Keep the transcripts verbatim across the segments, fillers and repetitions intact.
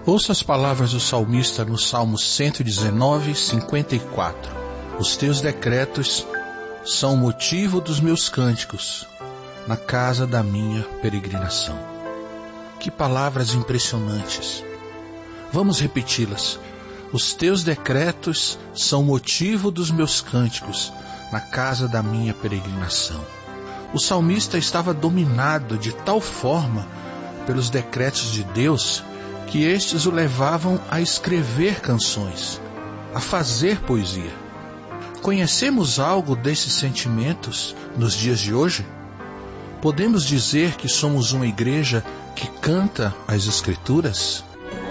Ouça as palavras do salmista no Salmo cento e dezenove, cinquenta e quatro. Os teus decretos são o motivo dos meus cânticos na casa da minha peregrinação. Que palavras impressionantes! Vamos repeti-las. Os teus decretos são o motivo dos meus cânticos na casa da minha peregrinação. O salmista estava dominado de tal forma pelos decretos de Deus que estes o levavam a escrever canções, a fazer poesia. Conhecemos algo desses sentimentos nos dias de hoje? Podemos dizer que somos uma igreja que canta as Escrituras?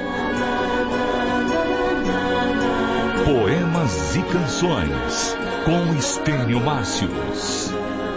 Poemas e canções, com Estênio Márcios.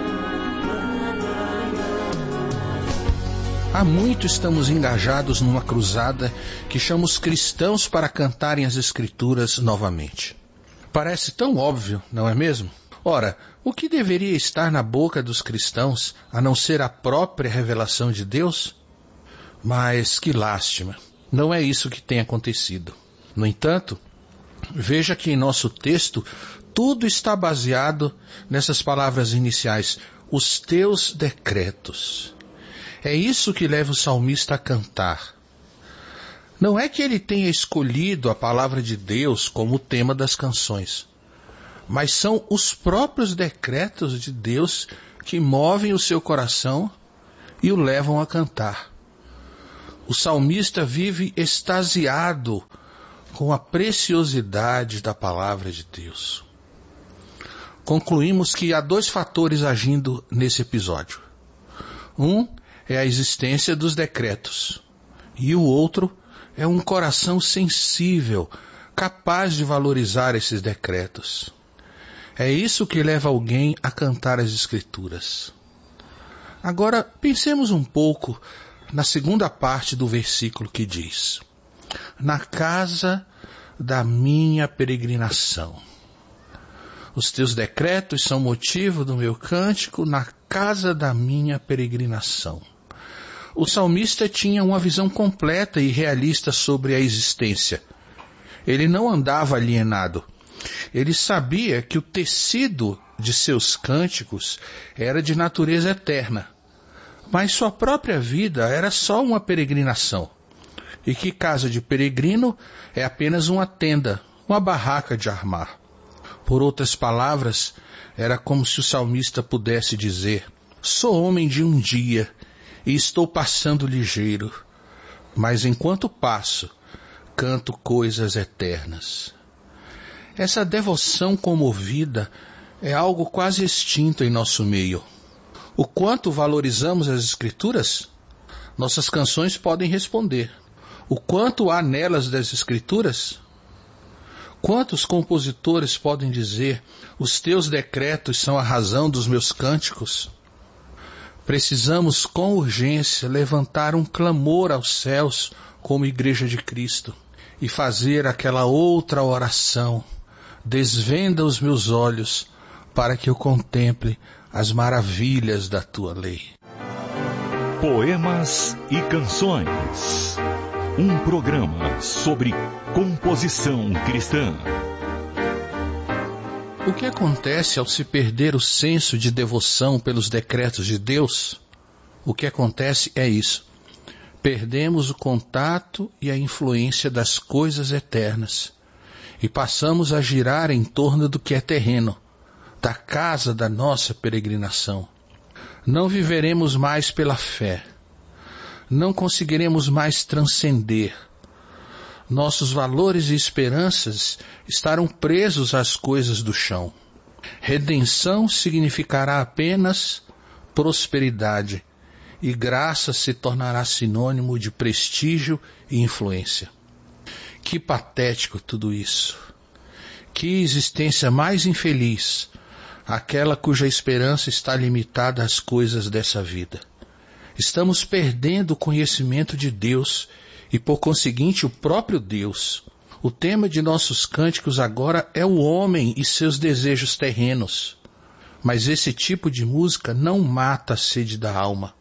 Há muito estamos engajados numa cruzada que chama os cristãos para cantarem as Escrituras novamente. Parece tão óbvio, não é mesmo? Ora, o que deveria estar na boca dos cristãos a não ser a própria revelação de Deus? Mas que lástima, não é isso que tem acontecido. No entanto, veja que em nosso texto tudo está baseado nessas palavras iniciais, os teus decretos. É isso que leva o salmista a cantar. Não é que ele tenha escolhido a palavra de Deus como tema das canções, mas são os próprios decretos de Deus que movem o seu coração e o levam a cantar. O salmista vive extasiado com a preciosidade da palavra de Deus. Concluímos que há dois fatores agindo nesse episódio. Um é a existência dos decretos, e o outro é um coração sensível, capaz de valorizar esses decretos. É isso que leva alguém a cantar as Escrituras. Agora, pensemos um pouco na segunda parte do versículo que diz: na casa da minha peregrinação. Os teus decretos são motivo do meu cântico na casa da minha peregrinação. O salmista tinha uma visão completa e realista sobre a existência. Ele não andava alienado. Ele sabia que o tecido de seus cânticos era de natureza eterna, mas sua própria vida era só uma peregrinação, e que casa de peregrino é apenas uma tenda, uma barraca de armar. Por outras palavras, era como se o salmista pudesse dizer: sou homem de um dia e estou passando ligeiro, mas enquanto passo, canto coisas eternas. Essa devoção comovida é algo quase extinto em nosso meio. O quanto valorizamos as Escrituras? Nossas canções podem responder. O quanto há nelas das Escrituras? Quantos compositores podem dizer: os teus decretos são a razão dos meus cânticos? Precisamos com urgência levantar um clamor aos céus como Igreja de Cristo e fazer aquela outra oração: desvenda os meus olhos para que eu contemple as maravilhas da tua lei. Poemas e canções. Um programa sobre composição cristã. O que acontece ao se perder o senso de devoção pelos decretos de Deus? O que acontece é isso. Perdemos o contato e a influência das coisas eternas e passamos a girar em torno do que é terreno, da casa da nossa peregrinação. Não viveremos mais pela fé. Não conseguiremos mais transcender. Nossos valores e esperanças estarão presos às coisas do chão. Redenção significará apenas prosperidade, e graça se tornará sinônimo de prestígio e influência. Que patético tudo isso! Que existência mais infeliz, aquela cuja esperança está limitada às coisas dessa vida. Estamos perdendo o conhecimento de Deus e, por conseguinte, o próprio Deus. O tema de nossos cânticos agora é o homem e seus desejos terrenos. Mas esse tipo de música não mata a sede da alma,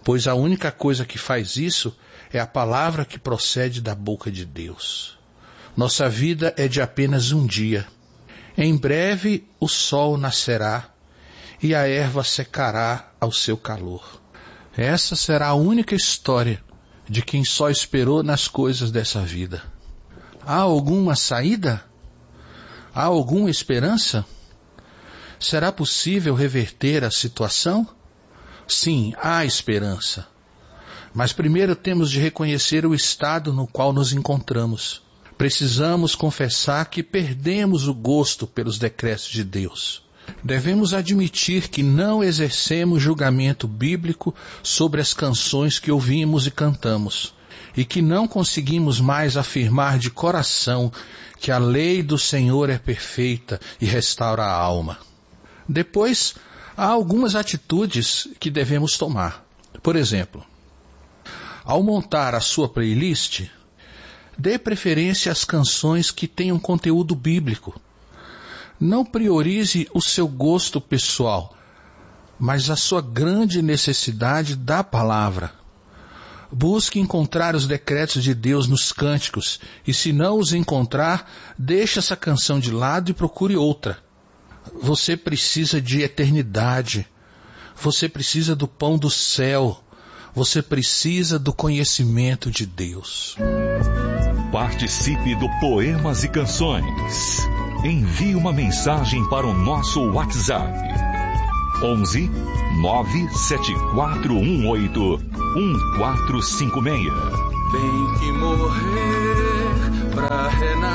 pois a única coisa que faz isso é a palavra que procede da boca de Deus. Nossa vida é de apenas um dia. Em breve o sol nascerá e a erva secará ao seu calor. Essa será a única história de quem só esperou nas coisas dessa vida. Há alguma saída? Há alguma esperança? Será possível reverter a situação? Sim, há esperança. Mas primeiro temos de reconhecer o estado no qual nos encontramos. Precisamos confessar que perdemos o gosto pelos decretos de Deus. Devemos admitir que não exercemos julgamento bíblico sobre as canções que ouvimos e cantamos, e que não conseguimos mais afirmar de coração que a lei do Senhor é perfeita e restaura a alma. Depois, há algumas atitudes que devemos tomar. Por exemplo, ao montar a sua playlist, dê preferência às canções que tenham conteúdo bíblico. Não priorize o seu gosto pessoal, mas a sua grande necessidade da palavra. Busque encontrar os decretos de Deus nos cânticos, e se não os encontrar, deixe essa canção de lado e procure outra. Você precisa de eternidade. Você precisa do pão do céu. Você precisa do conhecimento de Deus. Participe do Poemas e Canções. Envie uma mensagem para o nosso WhatsApp. onze nove sete quatro um oito um quatro cinco seis. Tem que morrer pra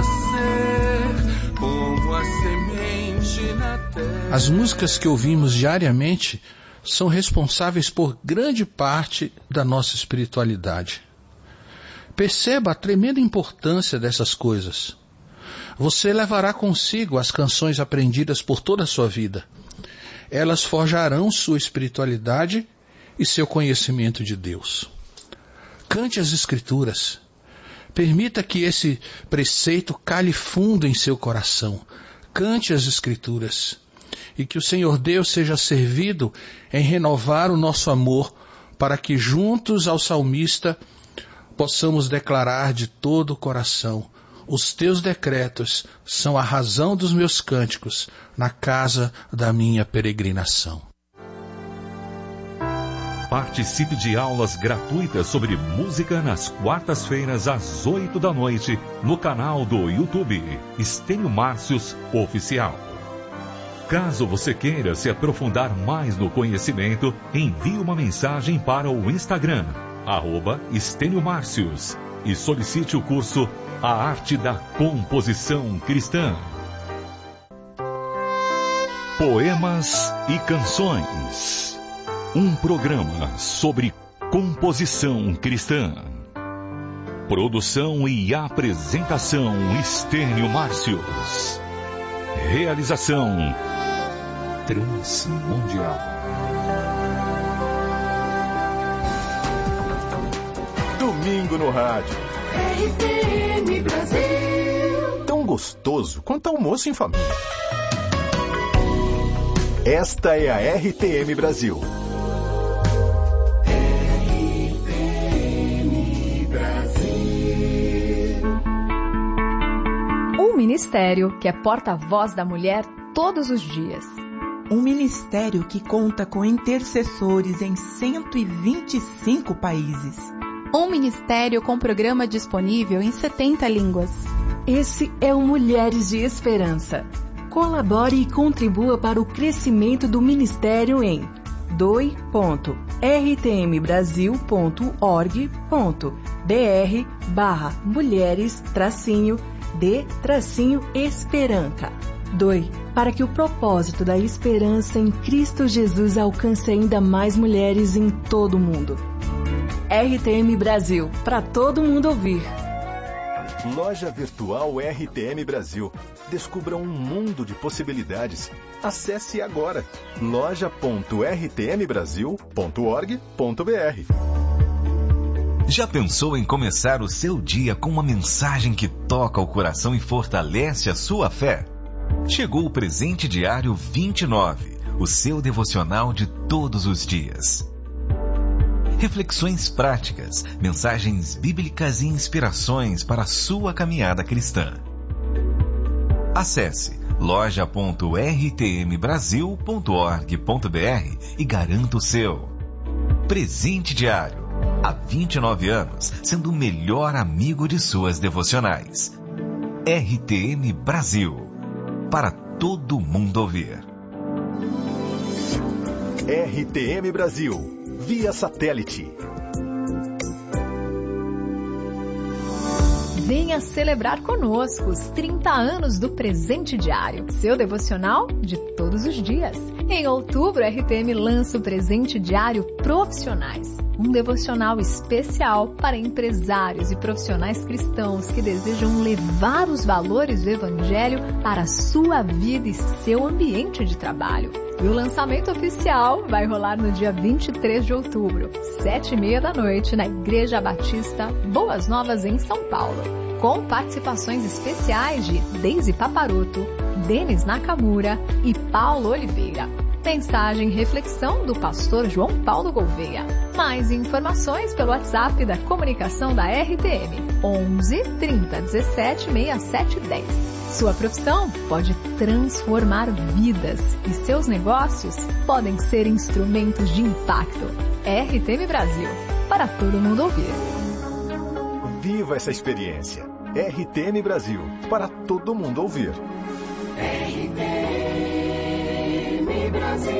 renascer como a semente na terra. As músicas que ouvimos diariamente são responsáveis por grande parte da nossa espiritualidade. Perceba a tremenda importância dessas coisas. Você levará consigo as canções aprendidas por toda a sua vida. Elas forjarão sua espiritualidade e seu conhecimento de Deus. Cante as Escrituras. Permita que esse preceito cale fundo em seu coração. Cante as Escrituras. E que o Senhor Deus seja servido em renovar o nosso amor, para que juntos ao salmista possamos declarar de todo o coração: os teus decretos são a razão dos meus cânticos na casa da minha peregrinação. Participe de aulas gratuitas sobre música nas quartas-feiras às oito da noite no canal do YouTube Estênio Márcios Oficial. Caso você queira se aprofundar mais no conhecimento, envie uma mensagem para o Instagram, arroba Estênio Márcios, e solicite o curso A Arte da Composição Cristã. Poemas e Canções. Um programa sobre composição cristã. Produção e apresentação Estênio Márcios. Realização Transmundial. Domingo no rádio. R T M Brasil. Tão gostoso quanto almoço em família. Esta é a R T M Brasil. R T M Brasil. Um ministério que é porta-voz da mulher todos os dias. Um ministério que conta com intercessores em cento e vinte e cinco países. Um ministério com programa disponível em setenta línguas. Esse é o Mulheres de Esperança. Colabore e contribua para o crescimento do ministério em doe ponto r t m brasil ponto org ponto b r barra mulheres tracinho de tracinho esperança. Doe para que o propósito da esperança em Cristo Jesus alcance ainda mais mulheres em todo o mundo. R T M Brasil, para todo mundo ouvir. Loja Virtual R T M Brasil. Descubra um mundo de possibilidades. Acesse agora loja ponto r t m brasil ponto org ponto b r. Já pensou em começar o seu dia com uma mensagem que toca o coração e fortalece a sua fé? Chegou o Presente Diário vinte e nove, o seu devocional de todos os dias. reflexões práticas, mensagens bíblicas e inspirações para a sua caminhada cristã. Acesse loja ponto r t m brasil ponto org ponto b r e garanta o seu. Presente diário. Há vinte e nove anos, sendo o melhor amigo de suas devocionais. R T M Brasil. Para todo mundo ouvir. R T M Brasil. Via satélite. Venha celebrar conosco os trinta anos do Presente Diário, seu devocional de todos os dias. Em outubro, a R T M lança o Presente Diário Profissionais, um devocional especial para empresários e profissionais cristãos que desejam levar os valores do Evangelho para a sua vida e seu ambiente de trabalho. E o lançamento oficial vai rolar no dia vinte e três de outubro, sete e meia da noite, na Igreja Batista Boas Novas, em São Paulo, com participações especiais de Deise Paparoto, Denis Nakamura e Paulo Oliveira. Mensagem e reflexão do pastor João Paulo Gouveia. Mais informações pelo WhatsApp da comunicação da R T M, onze, trinta, dezessete, sessenta e sete dez. Sua profissão pode transformar vidas e seus negócios podem ser instrumentos de impacto. R T M Brasil, para todo mundo ouvir. Viva essa experiência. R T M Brasil, para todo mundo ouvir. R T M Brasil.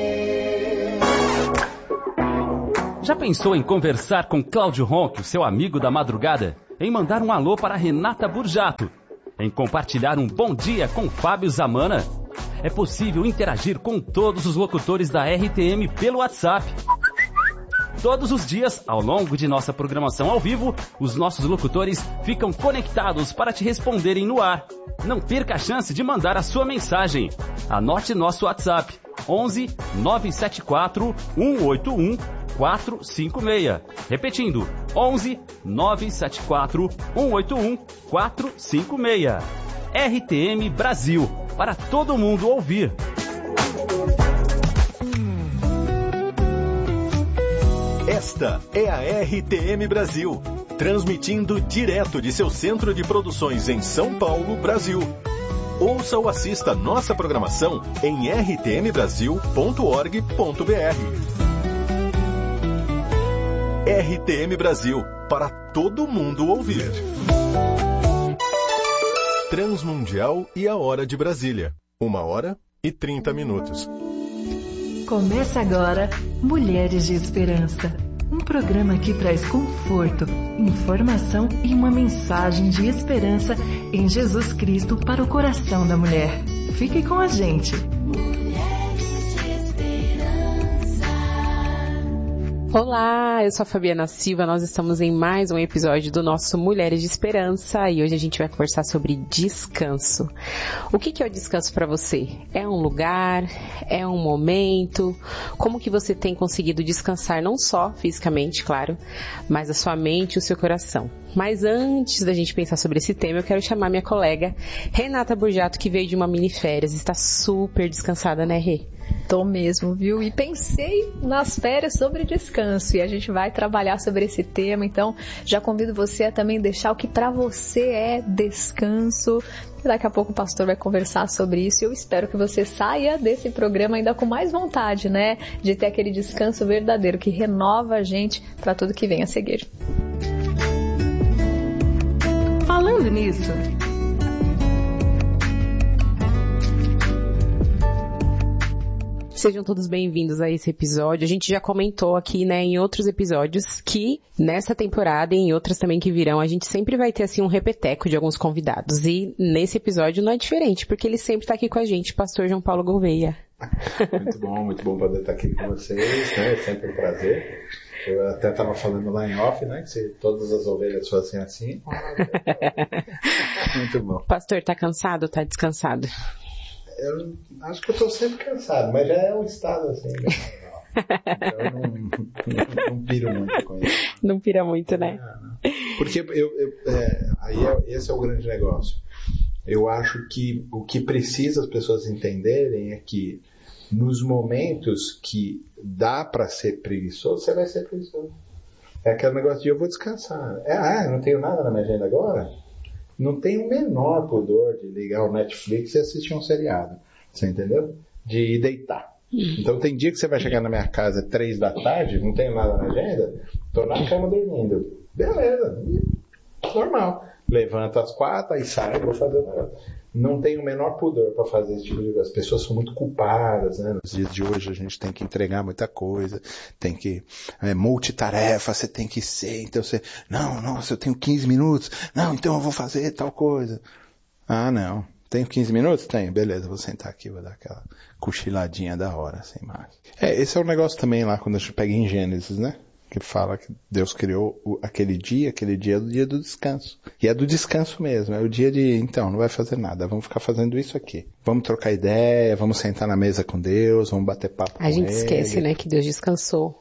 Já pensou em conversar com Cláudio Ronque, o seu amigo da madrugada? Em mandar um alô para Renata Burjato? Em compartilhar um bom dia com Fábio Zamana? É possível interagir com todos os locutores da R T M pelo WhatsApp. Todos os dias, ao longo de nossa programação ao vivo, os nossos locutores ficam conectados para te responderem no ar. Não perca a chance de mandar a sua mensagem. Anote nosso WhatsApp, onze, nove sete quatro, um oito um, quatro cinco seis. Repetindo, onze, nove sete quatro, um oito um, quatro cinco seis. R T M Brasil, para todo mundo ouvir. Esta é a R T M Brasil, transmitindo direto de seu centro de produções em São Paulo, Brasil. Ouça ou assista nossa programação em r t m brasil ponto org ponto b r. R T M Brasil, para todo mundo ouvir. Transmundial e a Hora de Brasília. Uma hora e trinta minutos. Começa agora Mulheres de Esperança, um programa que traz conforto, informação e uma mensagem de esperança em Jesus Cristo para o coração da mulher. Fique com a gente. Olá, eu sou a Fabiana Silva, nós estamos em mais um episódio do nosso Mulheres de Esperança e hoje a gente vai conversar sobre descanso. O que é o descanso para você? É um lugar? É um momento? Como que você tem conseguido descansar não só fisicamente, claro, mas a sua mente e o seu coração? Mas antes da gente pensar sobre esse tema, eu quero chamar minha colega Renata Burjato, que veio de uma mini férias, está super descansada, né, Rê? Tô mesmo, viu? E pensei nas férias sobre descanso e a gente vai trabalhar sobre esse tema, então já convido você a também deixar o que para você é descanso. Daqui a pouco o pastor vai conversar sobre isso e eu espero que você saia desse programa ainda com mais vontade, né? De ter aquele descanso verdadeiro que renova a gente para tudo que vem a seguir. Falando nisso, sejam todos bem-vindos a esse episódio. A gente já comentou aqui, né, em outros episódios que nessa temporada e em outras também que virão, a gente sempre vai ter assim um repeteco de alguns convidados. E nesse episódio não é diferente, porque ele sempre está aqui com a gente, pastor João Paulo Gouveia. Muito bom, muito bom poder estar aqui com vocês, né? É sempre um prazer. Eu até estava falando lá em off, né? Que se todas as ovelhas fossem assim. Muito bom. Pastor, tá cansado ou tá descansado? Eu acho que eu estou sempre cansado, mas já é um estado assim, né? Então eu não, não, não piro muito com isso. Não pira muito, né? É, porque eu, eu, é, aí é, esse é o grande negócio. Eu acho que o que precisa as pessoas entenderem é que nos momentos que dá para ser preguiçoso, você vai ser preguiçoso. É aquele negócio de eu vou descansar. É, ah, não tenho nada na minha agenda agora? Não tenho o menor pudor de ligar o Netflix e assistir um seriado. Você entendeu? De ir deitar. Então tem dia que você vai chegar na minha casa às três da tarde, não tenho nada na agenda, tô na cama dormindo. Beleza, normal. Levanto às quatro, aí saio, vou fazer o negócio. Não tenho o menor pudor para fazer esse tipo de coisa. As pessoas são muito culpadas, né? Nos dias de hoje a gente tem que entregar muita coisa, tem que é, multitarefa, você tem que ser, então você, não, nossa, eu tenho quinze minutos, não, então eu vou fazer tal coisa. Ah, não. Tenho quinze minutos? Tenho. Beleza, vou sentar aqui, vou dar aquela cochiladinha da hora, sem mais. É, esse é o negócio também lá, quando a gente pega em Gênesis, né? Que fala que Deus criou o, aquele dia, aquele dia é o dia do descanso. E é do descanso mesmo, é o dia de, então, não vai fazer nada, vamos ficar fazendo isso aqui. Vamos trocar ideia, vamos sentar na mesa com Deus, vamos bater papo com Ele. A gente esquece, né, que Deus descansou.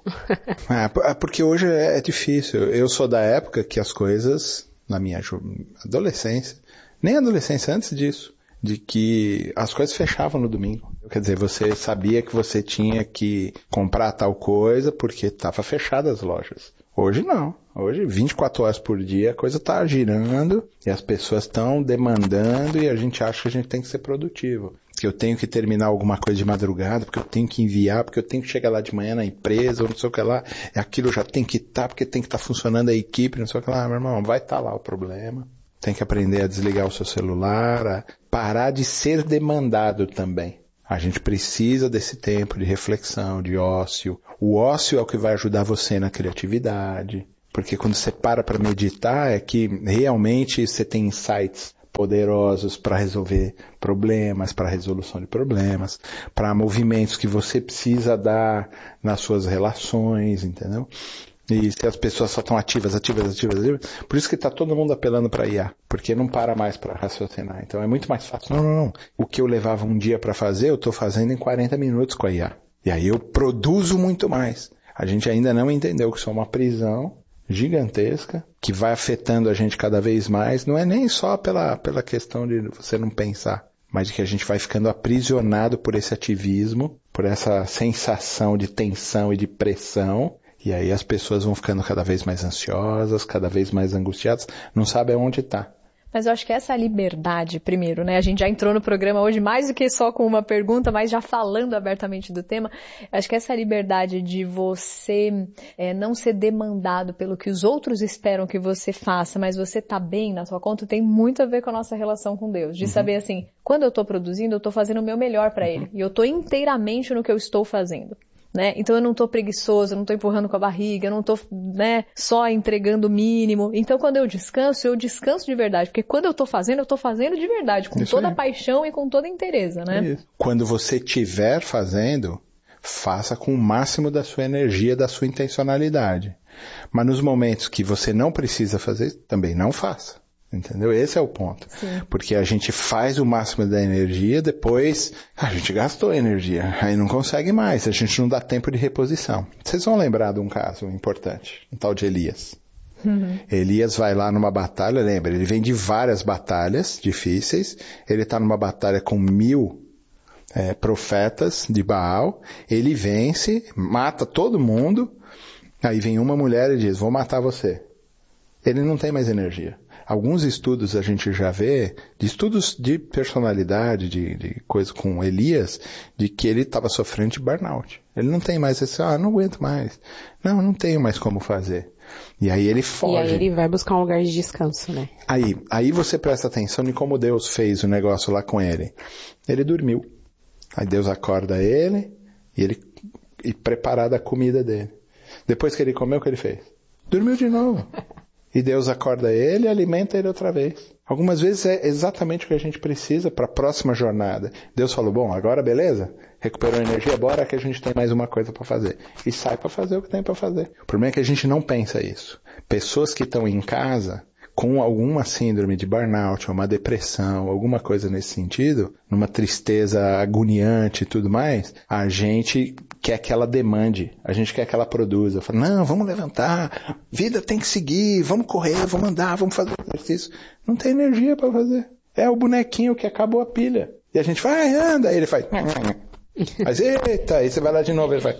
Ah, porque hoje é, é difícil. Eu sou da época que as coisas, na minha adolescência, nem adolescência, antes disso, de que as coisas fechavam no domingo. Quer dizer, você sabia que você tinha que comprar tal coisa porque estava fechada as lojas. Hoje não. Hoje, vinte e quatro horas por dia, a coisa está girando e as pessoas estão demandando e a gente acha que a gente tem que ser produtivo. Que eu tenho que terminar alguma coisa de madrugada, porque eu tenho que enviar, porque eu tenho que chegar lá de manhã na empresa, ou não sei o que lá. Aquilo já tem que estar, tá, porque tem que estar tá funcionando a equipe, não sei o que lá. Meu irmão, vai estar tá lá o problema. Tem que aprender a desligar o seu celular, a parar de ser demandado também. A gente precisa desse tempo de reflexão, de ócio. O ócio é o que vai ajudar você na criatividade. Porque quando você para para meditar, é que realmente você tem insights poderosos para resolver problemas, para resolução de problemas, para movimentos que você precisa dar nas suas relações, entendeu? E se as pessoas só estão ativas, ativas, ativas, ativas, por isso que está todo mundo apelando para I A, porque não para mais para raciocinar. Então é muito mais fácil. Não, não, não. O que eu levava um dia para fazer, eu estou fazendo em quarenta minutos com a I A. E aí eu produzo muito mais. A gente ainda não entendeu que isso é uma prisão gigantesca, que vai afetando a gente cada vez mais. Não é nem só pela, pela questão de você não pensar, mas de que a gente vai ficando aprisionado por esse ativismo, por essa sensação de tensão e de pressão. E aí as pessoas vão ficando cada vez mais ansiosas, cada vez mais angustiadas, não sabem onde está. Mas eu acho que essa liberdade, primeiro, né? A gente já entrou no programa hoje mais do que só com uma pergunta, mas já falando abertamente do tema. Acho que essa liberdade de você é, não ser demandado pelo que os outros esperam que você faça, mas você tá bem na sua conta, tem muito a ver com a nossa relação com Deus. De uhum. saber assim, quando eu tô produzindo, eu tô fazendo o meu melhor para Ele. E eu tô inteiramente no que eu estou fazendo. Né? Então eu não estou preguiçoso, eu não estou empurrando com a barriga, eu não estou né, só entregando o mínimo. Então quando eu descanso, eu descanso de verdade. Porque quando eu estou fazendo, eu estou fazendo de verdade, com Isso toda aí. a paixão e com toda a inteireza. Né? Isso. Quando você estiver fazendo, faça com o máximo da sua energia, da sua intencionalidade. Mas nos momentos que você não precisa fazer, também não faça. Entendeu? Esse é o ponto. Sim. Porque a gente faz o máximo da energia, depois a gente gastou energia, aí não consegue mais, a gente não dá tempo de reposição. Vocês vão lembrar de um caso importante, um tal de Elias. Uhum. Elias vai lá numa batalha, lembra, ele vem de várias batalhas difíceis, ele está numa batalha com mil é, profetas de Baal, ele vence, mata todo mundo, aí vem uma mulher e diz, vou matar você. Ele não tem mais energia. Alguns estudos a gente já vê, de estudos de personalidade, de, de coisa com Elias, de que ele estava sofrendo de burnout. Ele não tem mais esse, ah, não aguento mais. Não, não tenho mais como fazer. E aí ele foge. E aí ele vai buscar um lugar de descanso, né? Aí, aí você presta atenção em como Deus fez o negócio lá com ele. Ele dormiu. Aí Deus acorda ele e ele e preparada a comida dele. Depois que ele comeu, o que ele fez? Dormiu de novo. E Deus acorda ele e alimenta ele outra vez. Algumas vezes é exatamente o que a gente precisa para a próxima jornada. Deus falou, bom, agora beleza? Recuperou a energia, bora que a gente tem mais uma coisa para fazer. E sai para fazer o que tem para fazer. O problema é que a gente não pensa isso. Pessoas que estão em casa com alguma síndrome de burnout, ou uma depressão, alguma coisa nesse sentido, numa tristeza agoniante e tudo mais, a gente quer que ela demande, a gente quer que ela produza. Fala, não, vamos levantar, vida tem que seguir, vamos correr, vamos andar, vamos fazer exercício. Não tem energia para fazer. É o bonequinho que acabou a pilha. E a gente vai, anda, aí ele faz... Mas, eita, aí você vai lá de novo, ele vai...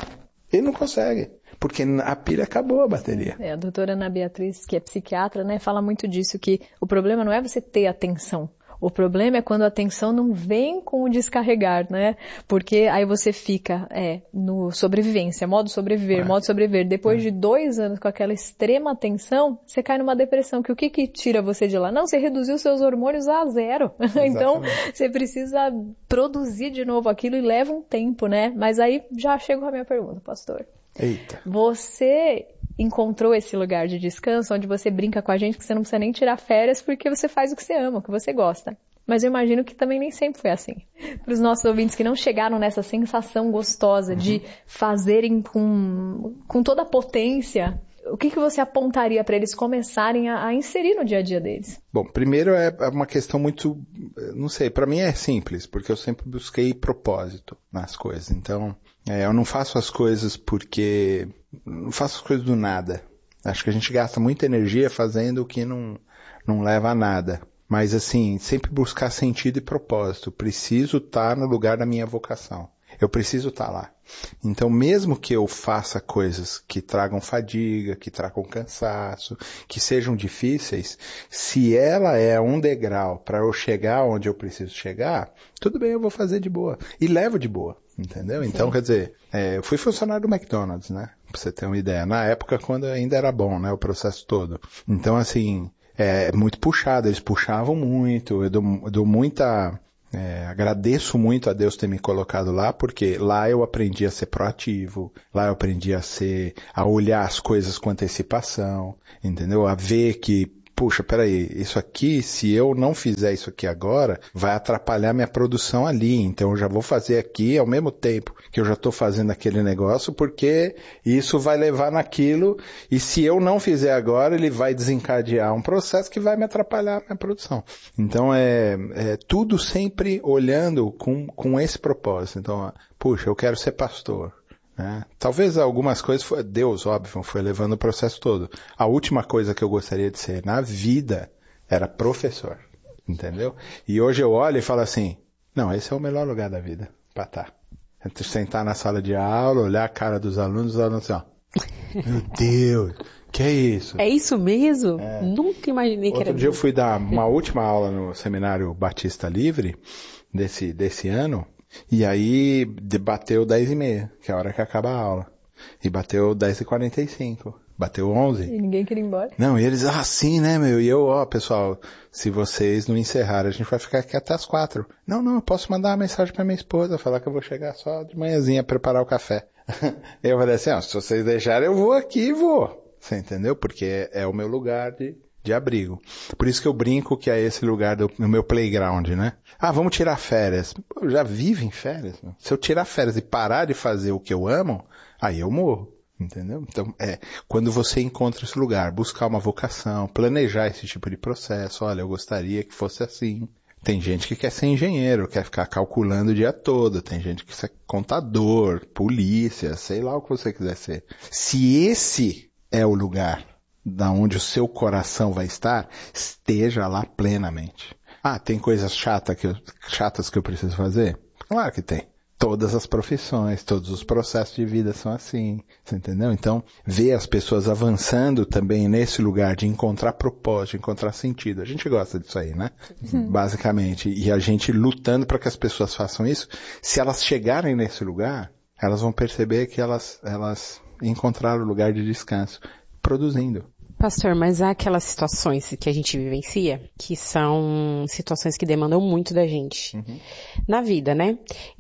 Ele não consegue, porque a pilha acabou, a bateria. É, a doutora Ana Beatriz, que é psiquiatra, né, fala muito disso, que o problema não é você ter atenção. O problema é quando a atenção não vem com o descarregar, né? Porque aí você fica é, no sobrevivência, modo sobreviver, é. modo sobreviver. Depois é. de dois anos com aquela extrema atenção, você cai numa depressão. Que o que que tira você de lá? Não, você reduziu seus hormônios a zero. Então, você precisa produzir de novo aquilo e leva um tempo, né? Mas aí já chego com a minha pergunta, pastor. Eita. Você encontrou esse lugar de descanso onde você brinca com a gente que você não precisa nem tirar férias porque você faz o que você ama, o que você gosta. Mas eu imagino que também nem sempre foi assim. Para os nossos ouvintes que não chegaram nessa sensação gostosa uhum. de fazerem com, com toda a potência, o que, que você apontaria para eles começarem a, a inserir no dia a dia deles? Bom, primeiro é uma questão muito, não sei, para mim é simples, porque eu sempre busquei propósito nas coisas. Então, é, eu não faço as coisas porque... não faço as coisas do nada. Acho que a gente gasta muita energia fazendo o que não, não leva a nada. Mas assim, sempre buscar sentido e propósito. Preciso estar no lugar da minha vocação. Eu preciso estar lá. Então, mesmo que eu faça coisas que tragam fadiga, que tragam cansaço, que sejam difíceis, se ela é um degrau para eu chegar onde eu preciso chegar, tudo bem, eu vou fazer de boa. E levo de boa, entendeu? Sim. Então, quer dizer, é, eu fui funcionário do McDonald's, né? Pra você ter uma ideia. Na época, quando ainda era bom, né? O processo todo. Então, assim, é muito puxado. Eles puxavam muito. Eu dou, eu dou muita... É, agradeço muito a Deus ter me colocado lá, porque lá eu aprendi a ser proativo, lá eu aprendi a ser, a olhar as coisas com antecipação, entendeu? A ver que, puxa, peraí, isso aqui, se eu não fizer isso aqui agora, vai atrapalhar minha produção ali, então eu já vou fazer aqui ao mesmo tempo que eu já estou fazendo aquele negócio, porque isso vai levar naquilo, e se eu não fizer agora, ele vai desencadear um processo que vai me atrapalhar a minha produção. Então é, é tudo sempre olhando com, com esse propósito. Então, puxa, eu quero ser pastor. É, talvez algumas coisas, foi, Deus, óbvio, foi levando o processo todo. A última coisa que eu gostaria de ser na vida era professor, entendeu? E hoje eu olho e falo assim, não, esse é o melhor lugar da vida, pra estar. Sentar na sala de aula, olhar a cara dos alunos, os alunos assim, ó, meu Deus, que é isso? É isso mesmo? É. Nunca imaginei que Outro era Outro dia eu fui dar uma última aula no Seminário Batista Livre, desse, desse ano, e aí bateu dez e meia, que é a hora que acaba a aula. E bateu dez e quarenta e cinco. Bateu onze. E ninguém queria ir embora. Não, e eles, ah, sim, né, meu? E eu, ó, pessoal, se vocês não encerrarem, a gente vai ficar aqui até as quatro. Não, não, eu posso mandar uma mensagem pra minha esposa, falar que eu vou chegar só de manhãzinha preparar o café. Eu falei assim, ó, se vocês deixarem, eu vou aqui e vou. Você entendeu? Porque é, é o meu lugar de... de abrigo. Por isso que eu brinco que é esse lugar do no meu playground, né? Ah, vamos tirar férias. Eu já vivo em férias. Né? Se eu tirar férias e parar de fazer o que eu amo, aí eu morro. Entendeu? Então, é, quando você encontra esse lugar, buscar uma vocação, planejar esse tipo de processo, olha, eu gostaria que fosse assim. Tem gente que quer ser engenheiro, quer ficar calculando o dia todo. Tem gente que quer ser contador, polícia, sei lá o que você quiser ser. Se esse é o lugar da onde o seu coração vai estar, esteja lá plenamente. Ah, tem coisas chatas que eu, chatas que eu preciso fazer? Claro que tem. Todas as profissões, todos os processos de vida são assim, você entendeu? Então, ver as pessoas avançando também nesse lugar de encontrar propósito, de encontrar sentido. A gente gosta disso aí, né? Uhum. Basicamente. E a gente lutando para que as pessoas façam isso. Se elas chegarem nesse lugar, elas vão perceber que elas, elas encontraram o lugar de descanso, produzindo. Pastor, mas há aquelas situações que a gente vivencia, que são situações que demandam muito da gente. Uhum. Na vida, né?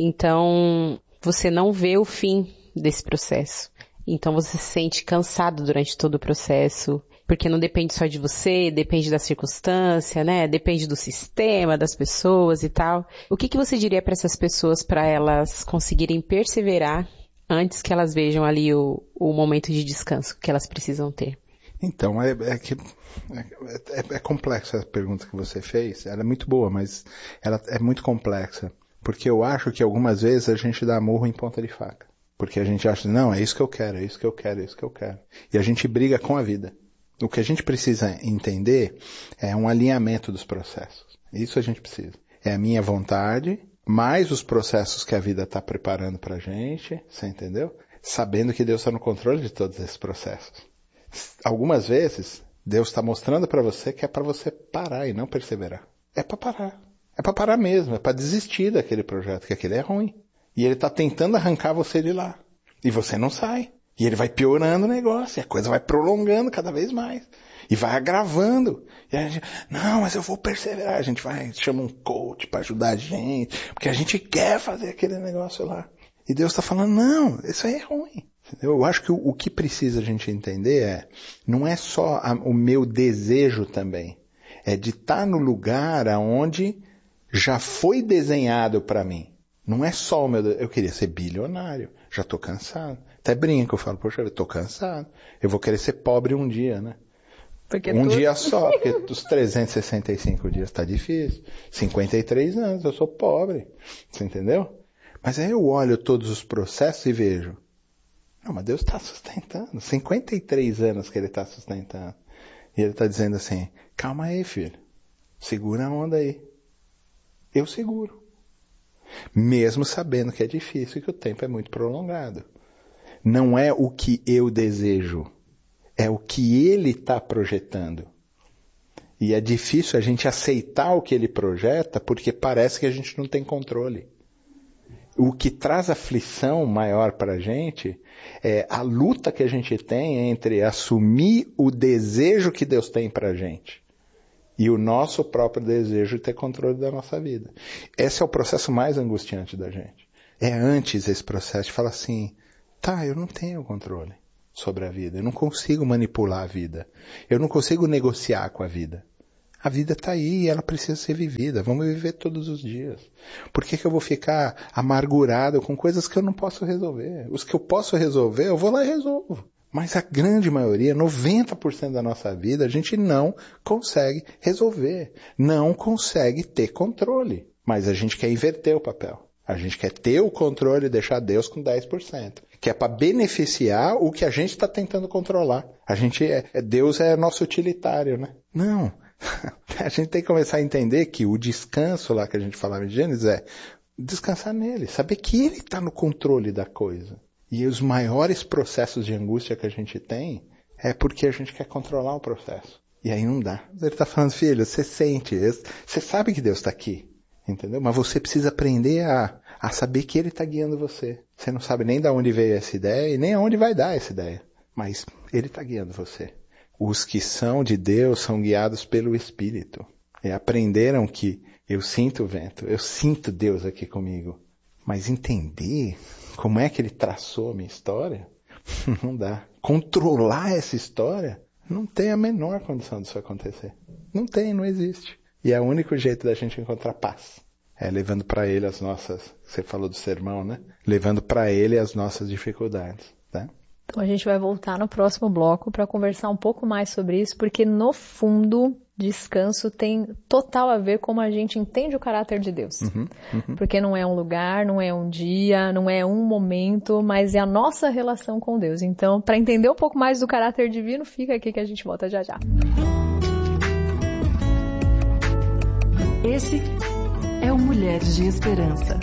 Então, você não vê o fim desse processo. Então, você se sente cansado durante todo o processo, porque não depende só de você, depende da circunstância, né? Depende do sistema, das pessoas e tal. O que que você diria para essas pessoas, para elas conseguirem perseverar antes que elas vejam ali o, o momento de descanso que elas precisam ter? Então, é, é, que, é, é complexa a pergunta que você fez. Ela é muito boa, mas ela é muito complexa. Porque eu acho que algumas vezes a gente dá murro em ponta de faca. Porque a gente acha, não, é isso que eu quero, é isso que eu quero, é isso que eu quero. E a gente briga com a vida. O que a gente precisa entender é um alinhamento dos processos. Isso a gente precisa. É a minha vontade mais os processos que a vida está preparando para a gente, você entendeu? Sabendo que Deus está no controle de todos esses processos. Algumas vezes, Deus está mostrando para você que é para você parar e não perseverar. É para parar. É para parar mesmo, é para desistir daquele projeto, que aquele é ruim. E ele está tentando arrancar você de lá. E você não sai. E ele vai piorando o negócio, e a coisa vai prolongando cada vez mais. E vai agravando. E a gente, não, mas eu vou perseverar. A gente vai, chama um coach para ajudar a gente, porque a gente quer fazer aquele negócio lá. E Deus está falando, não, isso aí é ruim. Eu acho que o, o que precisa a gente entender é, não é só a, o meu desejo também, é de estar no lugar onde já foi desenhado para mim. Não é só o meu, eu queria ser bilionário, já estou cansado. Até brinco, eu falo, poxa, eu estou cansado. Eu vou querer ser pobre um dia, né? Porque um tudo... dia só, porque os trezentos e sessenta e cinco dias está difícil. cinquenta e três anos, eu sou pobre. Você entendeu? Mas aí eu olho todos os processos e vejo, não, mas Deus está sustentando. cinquenta e três anos que Ele está sustentando. E Ele está dizendo assim, calma aí, filho. Segura a onda aí. Eu seguro. Mesmo sabendo que é difícil e que o tempo é muito prolongado. Não é o que eu desejo. É o que Ele está projetando. E é difícil a gente aceitar o que Ele projeta porque parece que a gente não tem controle. O que traz aflição maior para a gente é a luta que a gente tem entre assumir o desejo que Deus tem para a gente e o nosso próprio desejo de ter controle da nossa vida. Esse é o processo mais angustiante da gente. É antes esse processo de falar assim, tá, eu não tenho controle sobre a vida, eu não consigo manipular a vida, eu não consigo negociar com a vida. A vida está aí e ela precisa ser vivida. Vamos viver todos os dias. Por que que eu vou ficar amargurado com coisas que eu não posso resolver? Os que eu posso resolver, eu vou lá e resolvo. Mas a grande maioria, noventa por cento da nossa vida, a gente não consegue resolver. Não consegue ter controle. Mas a gente quer inverter o papel. A gente quer ter o controle e deixar Deus com dez por cento. Que é para beneficiar o que a gente está tentando controlar. A gente é, Deus é nosso utilitário, né? Não. A gente tem que começar a entender que o descanso lá que a gente falava em Gênesis é descansar nele, saber que ele está no controle da coisa. E os maiores processos de angústia que a gente tem é porque a gente quer controlar o processo. E aí não dá. Ele está falando, filho, você sente, você sabe que Deus está aqui, entendeu? Mas você precisa aprender a, a saber que ele está guiando você. Você não sabe nem de onde veio essa ideia e nem aonde vai dar essa ideia. Mas ele está guiando você. Os que são de Deus são guiados pelo Espírito. E aprenderam que eu sinto o vento, eu sinto Deus aqui comigo. Mas entender como é que Ele traçou a minha história, não dá. Controlar essa história, não tem a menor condição disso acontecer. Não tem, não existe. E é o único jeito da gente encontrar paz. É levando para Ele as nossas, você falou do sermão, né? Levando para Ele as nossas dificuldades, tá? Então a gente vai voltar no próximo bloco para conversar um pouco mais sobre isso, porque no fundo, descanso tem total a ver com como a gente entende o caráter de Deus. Uhum, uhum. Porque não é um lugar, não é um dia, não é um momento, mas é a nossa relação com Deus. Então, para entender um pouco mais do caráter divino, fica aqui que a gente volta já já. Esse é o Mulheres de Esperança.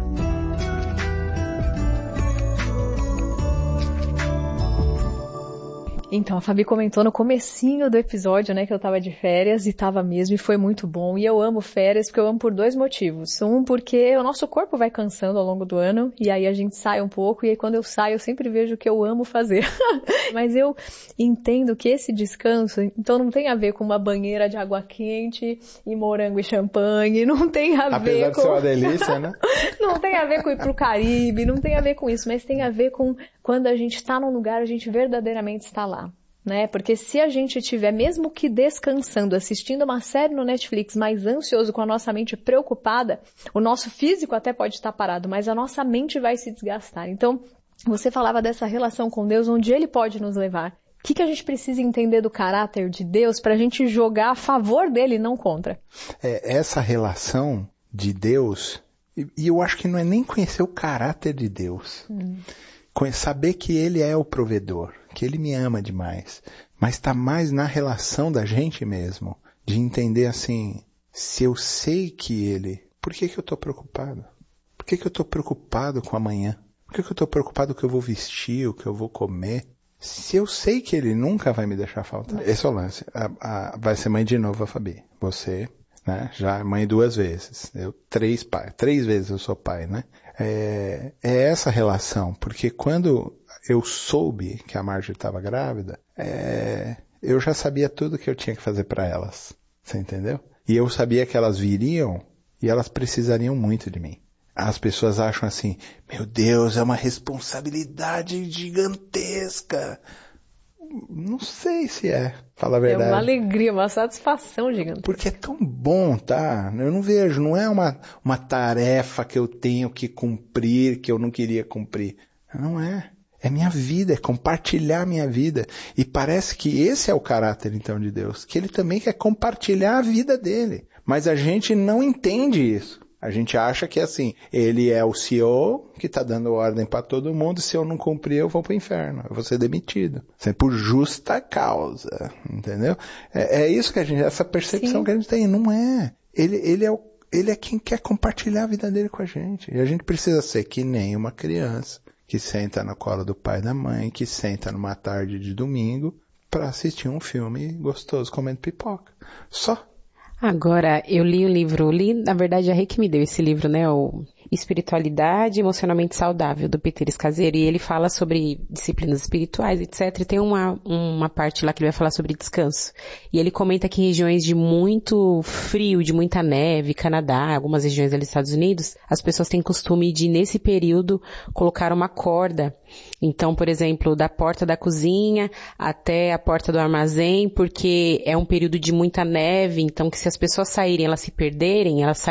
Então, a Fabi comentou no comecinho do episódio, né, que eu tava de férias e tava mesmo, e foi muito bom. E eu amo férias porque eu amo por dois motivos. Um, porque o nosso corpo vai cansando ao longo do ano, e aí a gente sai um pouco, e aí quando eu saio eu sempre vejo o que eu amo fazer. Mas eu entendo que esse descanso, então não tem a ver com uma banheira de água quente e morango e champanhe, não tem a Apesar ver de com... ser uma delícia, né? Não tem a ver com ir pro Caribe, não tem a ver com isso, mas tem a ver com quando a gente está num lugar, a gente verdadeiramente está lá. Né? Porque se a gente tiver, mesmo que descansando, assistindo uma série no Netflix, mais ansioso, com a nossa mente preocupada, o nosso físico até pode estar parado, mas a nossa mente vai se desgastar. Então, você falava dessa relação com Deus, onde Ele pode nos levar. O que, que a gente precisa entender do caráter de Deus para a gente jogar a favor dele e não contra? É, essa relação de Deus, e, e eu acho que não é nem conhecer o caráter de Deus. Hum. Saber que Ele é o provedor, que Ele me ama demais, mas está mais na relação da gente mesmo, de entender assim, se eu sei que Ele, por que que eu estou preocupado? que, que eu estou preocupado com amanhã? Por que, que eu estou preocupado com o que eu vou vestir, o que eu vou comer? Se eu sei que ele nunca vai me deixar faltar. Esse é o lance. A, a, vai ser mãe de novo a Fabi. Você, né? Já mãe duas vezes. Eu três pai. Três vezes eu sou pai, né? É, é essa relação. Porque quando eu soube que a Marjorie estava grávida, é, eu já sabia tudo que eu tinha que fazer para elas. Você entendeu? E eu sabia que elas viriam e elas precisariam muito de mim. As pessoas acham assim, meu Deus, é uma responsabilidade gigantesca. Não sei se é, fala a verdade. É uma alegria, uma satisfação gigantesca. Porque é tão bom, tá? Eu não vejo, não é uma, uma tarefa que eu tenho que cumprir, que eu não queria cumprir. Não é. É minha vida, é compartilhar minha vida. E parece que esse é o caráter, então, de Deus. Que ele também quer compartilhar a vida dele. Mas a gente não entende isso. A gente acha que, assim, ele é o C E O que está dando ordem para todo mundo, se eu não cumprir eu vou para o inferno, eu vou ser demitido. Sempre por justa causa, entendeu? É, é isso que a gente, essa percepção Sim. que a gente tem, não é. Ele, ele, é o, ele é quem quer compartilhar a vida dele com a gente. E a gente precisa ser que nem uma criança que senta na cola do pai e da mãe, que senta numa tarde de domingo para assistir um filme gostoso comendo pipoca. Só. Agora, eu li o livro, li, na verdade, a Rei que me deu esse livro, né, o Espiritualidade Emocionalmente Saudável, do Peter Scazzero, e ele fala sobre disciplinas espirituais, etcétera. E tem uma, uma parte lá que ele vai falar sobre descanso. E ele comenta que em regiões de muito frio, de muita neve, Canadá, algumas regiões ali dos Estados Unidos, as pessoas têm costume de, nesse período, colocar uma corda. Então, por exemplo, da porta da cozinha até a porta do armazém, porque é um período de muita neve, então que se as pessoas saírem, elas se perderem, elas